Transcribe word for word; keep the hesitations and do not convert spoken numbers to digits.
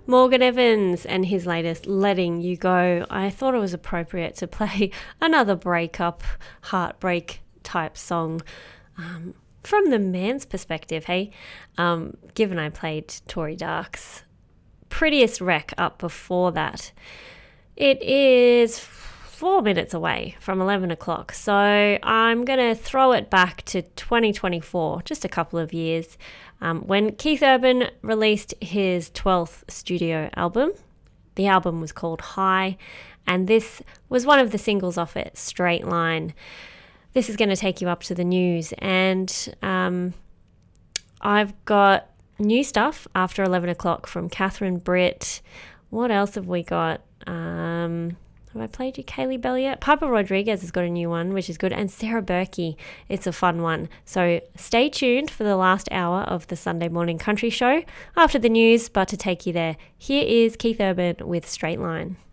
Morgan Evans and his latest Letting You Go. I thought it was appropriate to play another breakup, heartbreak type song um, from the man's perspective, hey? Um, given I played Tory Dark's Prettiest Wreck up before that. It is four minutes away from eleven o'clock, so I'm going to throw it back to twenty twenty-four, just a couple of years, um, when Keith Urban released his twelfth studio album. The album was called High, and this was one of the singles off it, Straight Line. This is going to take you up to the news, and um, I've got new stuff after eleven o'clock from Catherine Britt. What else have we got? Um, have I played you Kaylee Bell yet? Piper Rodriguez has got a new one, which is good. And Sarah Berkey, it's a fun one. So stay tuned for the last hour of the Sunday Morning Country Show after the news. But to take you there, here is Keith Urban with Straight Line.